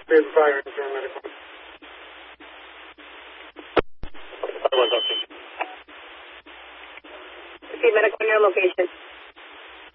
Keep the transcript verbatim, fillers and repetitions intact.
Clear for fire and paramedical. Everyone talking. See medical on your location.